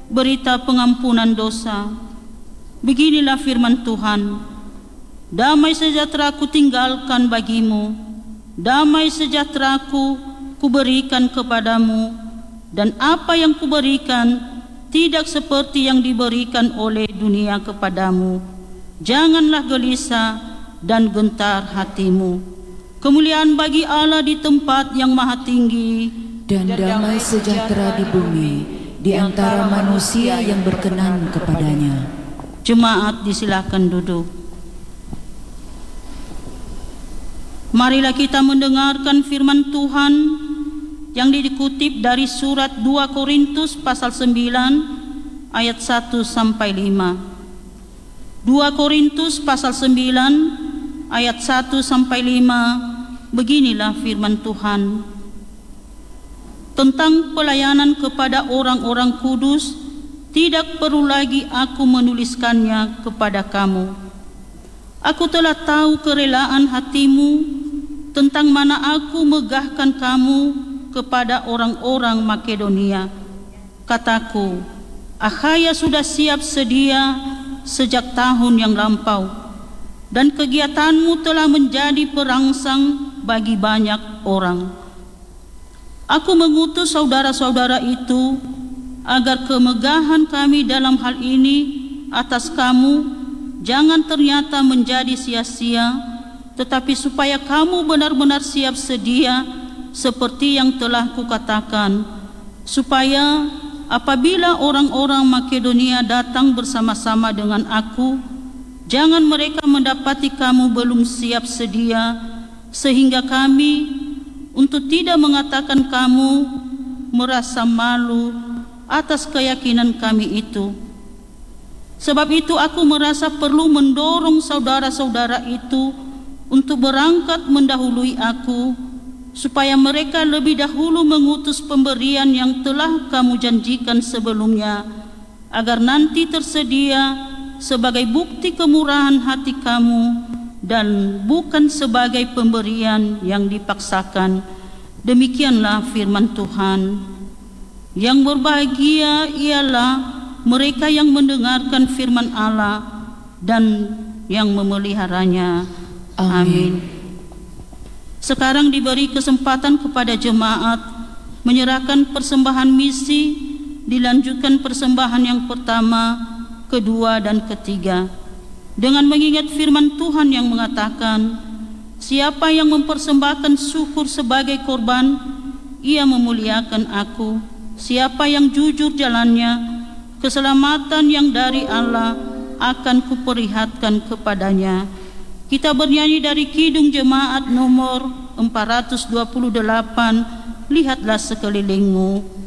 berita pengampunan dosa. Beginilah firman Tuhan, damai sejahtera ku tinggalkan bagimu, damai sejahtera ku berikan kepadamu, dan apa yang kuberikan tidak seperti yang diberikan oleh dunia kepadamu. Janganlah gelisah dan gentar hatimu. Kemuliaan bagi Allah di tempat yang maha tinggi, dan damai sejahtera di bumi di antara manusia yang berkenan kepadanya. Jemaat disilakan duduk. Marilah kita mendengarkan firman Tuhan yang dikutip dari surat 2 Korintus pasal 9 ayat 1 sampai 5. 2 Korintus pasal 9 ayat 1 sampai 5. Beginilah firman Tuhan. Tentang pelayanan kepada orang-orang kudus, tidak perlu lagi aku menuliskannya kepada kamu. Aku telah tahu kerelaan hatimu, tentang mana aku megahkan kamu kepada orang-orang Makedonia. Kataku, Akhaya sudah siap sedia sejak tahun yang lampau, dan kegiatanmu telah menjadi perangsang bagi banyak orang. Aku mengutus saudara-saudara itu agar kemegahan kami dalam hal ini atas kamu jangan ternyata menjadi sia-sia, tetapi supaya kamu benar-benar siap sedia seperti yang telah kukatakan, supaya apabila orang-orang Makedonia datang bersama-sama dengan aku, jangan mereka mendapati kamu belum siap sedia, sehingga kami untuk tidak mengatakan kamu merasa malu atas keyakinan kami itu. Sebab itu aku merasa perlu mendorong saudara-saudara itu untuk berangkat mendahului aku, supaya mereka lebih dahulu mengutus pemberian yang telah kamu janjikan sebelumnya, agar nanti tersedia sebagai bukti kemurahan hati kamu dan bukan sebagai pemberian yang dipaksakan. Demikianlah firman Tuhan. Yang berbahagia ialah mereka yang mendengarkan firman Allah dan yang memeliharanya. Amin. Sekarang diberi kesempatan kepada jemaat menyerahkan persembahan misi, dilanjutkan persembahan yang pertama, kedua, dan ketiga, dengan mengingat firman Tuhan yang mengatakan, siapa yang mempersembahkan syukur sebagai korban, ia memuliakan aku. Siapa yang jujur jalannya, keselamatan yang dari Allah akan kuperlihatkan kepadanya. Kita bernyanyi dari Kidung Jemaat nomor 428, Lihatlah Sekelilingmu.